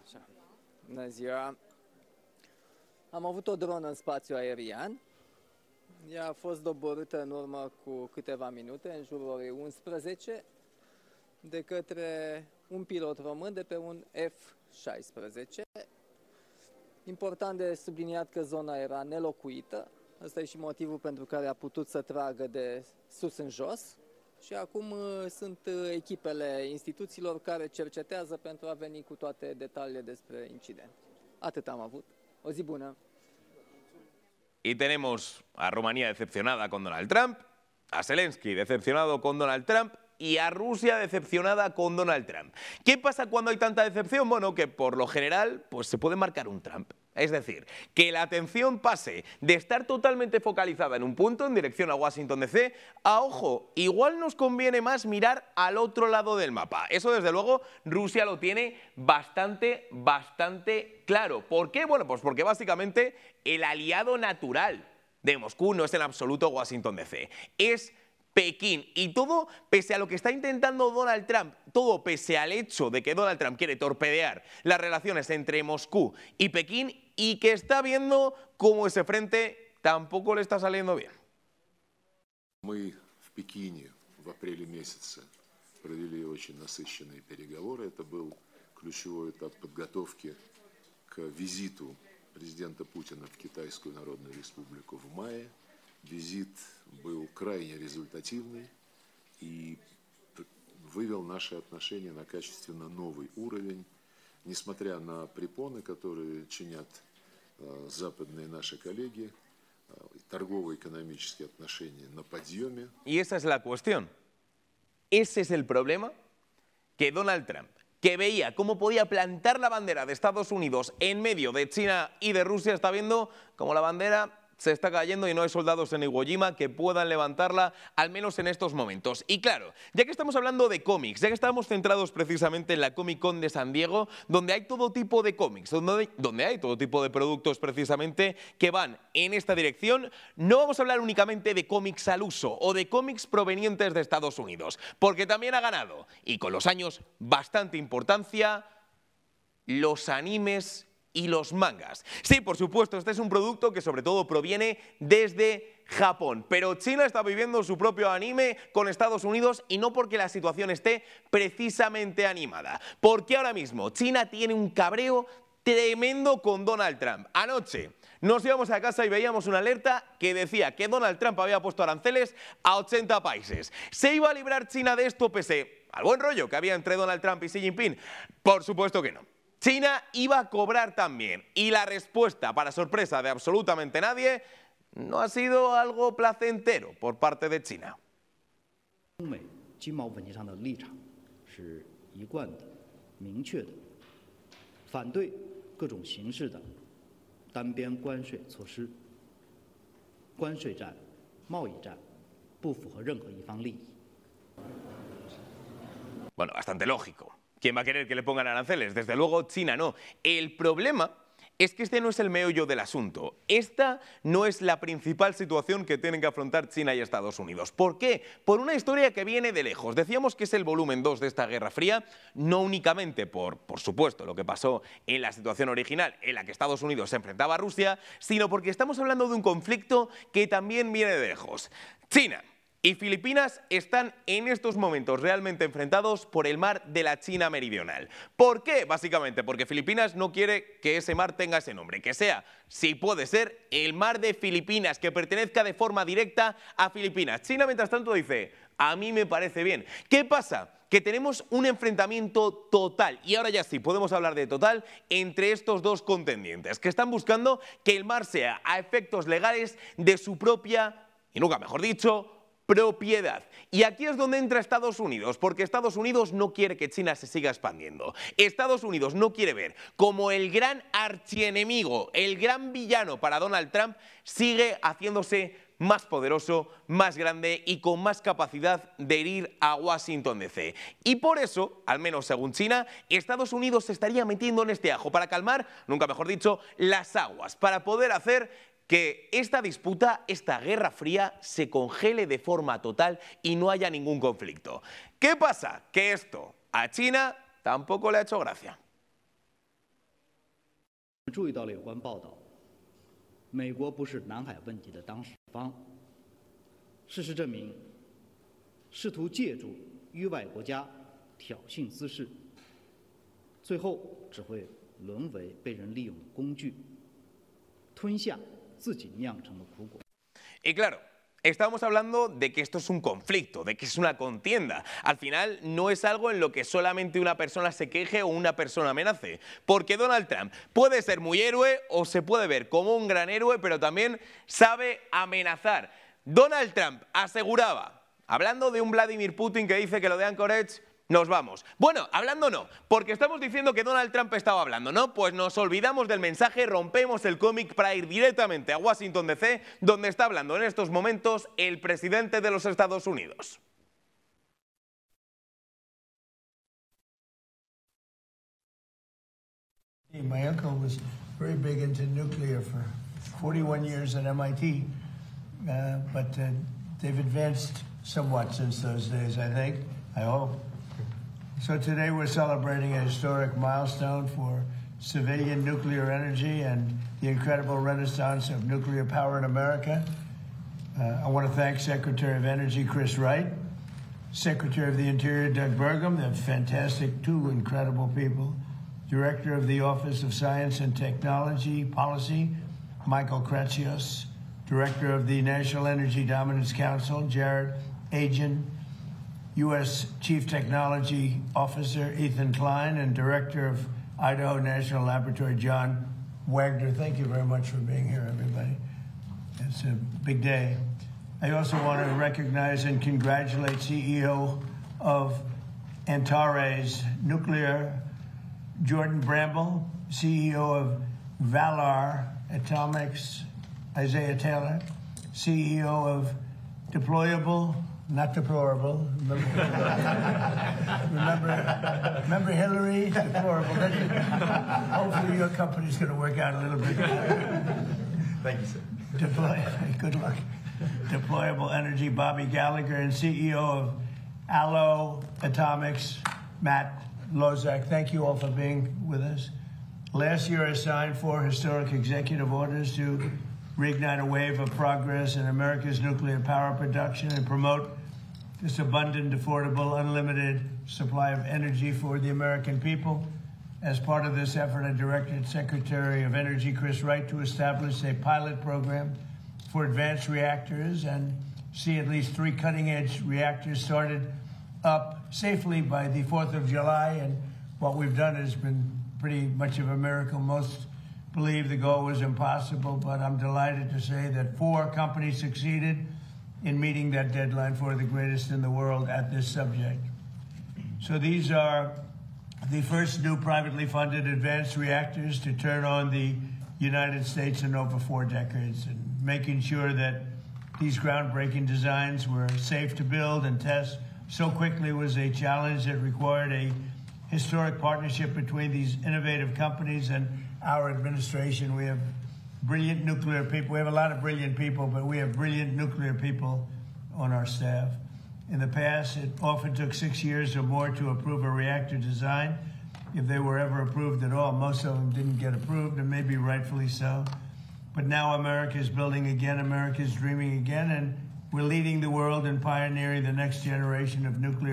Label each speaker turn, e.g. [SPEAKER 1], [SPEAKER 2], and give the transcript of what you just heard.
[SPEAKER 1] Așa. Bună ziua! Am avut o dronă în spațiu aerian. Ea a fost doborâtă în urmă cu câteva minute, în jurul orei 11, de către un pilot român de pe un F-16. Important de subliniat că zona era nelocuită. Ăsta e și motivul pentru care a putut să tragă de sus în jos. Și acum sunt echipele instituțiilor care cercetează pentru a veni cu toate detaliile despre incident. Atât am avut. O zi bună!
[SPEAKER 2] Y tenemos a Rumanía decepcionada con Donald Trump, a Zelensky decepcionado con Donald Trump y a Rusia decepcionada con Donald Trump. ¿Qué pasa cuando hay tanta decepción? Bueno, que por lo general pues se puede marcar un Trump. Es decir, que la atención pase de estar totalmente focalizada en un punto, en dirección a Washington DC, a, ojo, igual nos conviene más mirar al otro lado del mapa. Eso, desde luego, Rusia lo tiene bastante claro. ¿Por qué? Bueno, pues porque básicamente el aliado natural de Moscú no es en absoluto Washington DC, es Pekín. Y todo pese a lo que está intentando Donald Trump, todo pese al hecho de que Donald Trump quiere torpedear las relaciones entre Moscú y Pekín y que está viendo cómo ese frente tampoco le está saliendo bien.
[SPEAKER 3] Мы в Пекине в апреле месяце провели очень насыщенные переговоры. Это был ключевой этап подготовки к визиту президента Путина в Китайскую Народную Республику в мае. Визит был крайне результативный и вывел наши отношения на качественно новый уровень, несмотря на препоны, которые чинят западные наши коллеги, торгово-экономические отношения на подъеме.
[SPEAKER 2] Y esa es la cuestión. Ese es el problema, que Donald Trump, que veía cómo podía plantar la bandera de Estados Unidos en medio de China y de Rusia, está viendo cómo la bandera se está cayendo y no hay soldados en Iwo Jima que puedan levantarla, al menos en estos momentos. Y claro, ya que estamos hablando de cómics, ya que estamos centrados precisamente en la Comic Con de San Diego, donde hay todo tipo de cómics, donde hay todo tipo de productos precisamente que van en esta dirección, no vamos a hablar únicamente de cómics al uso o de cómics provenientes de Estados Unidos, porque también ha ganado, y con los años bastante importancia, los animes y los mangas. Sí, por supuesto, este es un producto que sobre todo proviene desde Japón, pero China está viviendo su propio anime con Estados Unidos y no porque la situación esté precisamente animada, porque ahora mismo China tiene un cabreo tremendo con Donald Trump. Anoche nos íbamos a casa y veíamos una alerta que decía que Donald Trump había puesto aranceles a 80 países. ¿Se iba a librar China de esto pese al buen rollo que había entre Donald Trump y Xi Jinping? Por supuesto que no. China iba a cobrar también, y la respuesta, para sorpresa de absolutamente nadie, no ha sido algo placentero por parte de China.
[SPEAKER 4] 中美经贸问题上的立场是一贯的、明确的，反对各种形式的单边关税措施、关税战、贸易战，不符合任何一方利益。
[SPEAKER 2] Bueno, bastante lógico. ¿Quién va a querer que le pongan aranceles? Desde luego China no. El problema es que este no es el meollo del asunto. Esta no es la principal situación que tienen que afrontar China y Estados Unidos. ¿Por qué? Por una historia que viene de lejos. Decíamos que es el volumen 2 de esta Guerra Fría, no únicamente por supuesto, lo que pasó en la situación original en la que Estados Unidos se enfrentaba a Rusia, sino porque estamos hablando de un conflicto que también viene de lejos. China y Filipinas están en estos momentos realmente enfrentados por el mar de la China Meridional. ¿Por qué? Básicamente porque Filipinas no quiere que ese mar tenga ese nombre, que sea, si puede ser, el mar de Filipinas, que pertenezca de forma directa a Filipinas. China, mientras tanto, dice, a mí me parece bien. ¿Qué pasa? Que tenemos un enfrentamiento total, y ahora ya sí podemos hablar de total, entre estos dos contendientes, que están buscando que el mar sea, a efectos legales, de su propia, y nunca mejor dicho, propiedad. Y aquí es donde entra Estados Unidos, porque Estados Unidos no quiere que China se siga expandiendo. Estados Unidos no quiere ver como el gran archienemigo, el gran villano para Donald Trump, sigue haciéndose más poderoso, más grande y con más capacidad de herir a Washington DC. Y por eso, al menos según China, Estados Unidos se estaría metiendo en este ajo para calmar, nunca mejor dicho, las aguas, para poder hacer que esta disputa, esta Guerra Fría, se congele de forma total y no haya ningún conflicto. ¿Qué pasa? Que esto a China tampoco le ha hecho gracia.
[SPEAKER 4] 注意到了有关报道，美国不是南海问题的当事方。事实证明，试图借助域外国家挑衅滋事，最后只会沦为被人利用的工具，吞下自己酿成的苦果。
[SPEAKER 2] Y claro, estamos hablando de que esto es un conflicto, de que es una contienda. Al final no es algo en lo que solamente una persona se queje o una persona amenace. Porque Donald Trump puede ser muy héroe o se puede ver como un gran héroe, pero también sabe amenazar. Donald Trump aseguraba, hablando de un Vladimir Putin que dice que lo de Anchorage, nos vamos. Bueno, hablando no, porque estamos diciendo que Donald Trump estaba hablando, ¿no? Pues nos olvidamos del mensaje, rompemos el cómic para ir directamente a Washington DC, donde está hablando en estos momentos el presidente de los Estados Unidos.
[SPEAKER 5] My uncle was very big into nuclear for 41 years at MIT, but they've advanced somewhat since those days, I think, I hope. So today we're celebrating a historic milestone for civilian nuclear energy and the incredible renaissance of nuclear power in America. I want to thank Secretary of Energy Chris Wright, Secretary of the Interior Doug Burgum, they're fantastic, two incredible people, Director of the Office of Science and Technology Policy, Michael Kratsios, Director of the National Energy Dominance Council, Jared Agin, U.S. Chief Technology Officer Ethan Klein, and Director of Idaho National Laboratory, John Wagner. Thank you very much for being here, everybody. It's a big day. I also want to recognize and congratulate CEO of Antares Nuclear, Jordan Bramble, CEO of Valar Atomics, Isaiah Taylor, CEO of Deployable, not deplorable. Remember Hillary? Deplorable. Hopefully your company's going to work out a little bit.
[SPEAKER 6] Thank you, sir.
[SPEAKER 5] Good luck. Deployable Energy, Bobby Gallagher, and CEO of Allo Atomics, Matt Lozak. Thank you all for being with us. Last year I signed 4 historic executive orders to reignite a wave of progress in America's nuclear power production and promote this abundant, affordable, unlimited supply of energy for the American people. As part of this effort, I directed Secretary of Energy Chris Wright to establish a pilot program for advanced reactors and see at least 3 cutting-edge reactors started up safely by the 4th of July. And what we've done has been pretty much of a miracle. Most believe the goal was impossible, but I'm delighted to say that 4 companies succeeded in meeting that deadline for the greatest in the world at this subject. So these are the first new privately funded advanced reactors to turn on the United States in over 4 decades, and making sure that these groundbreaking designs were safe to build and test so quickly was a challenge that required a historic partnership between these innovative companies and our administration. We have brilliant nuclear people. We have a lot of brilliant people, but we have brilliant nuclear people on our staff. In the past, it often took 6 years or more to approve a reactor design, if they were ever approved at all. Most of them didn't get approved, and maybe rightfully so. But now America is building again, America is dreaming again, and we're leading the world and pioneering the next generation of nuclear